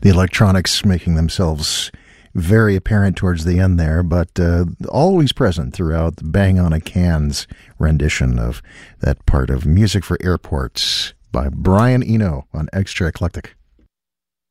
the electronics making themselves very apparent towards the end there, but always present throughout the Bang on a Can's rendition of that part of Music for Airports by Brian Eno on Extra Eclectic.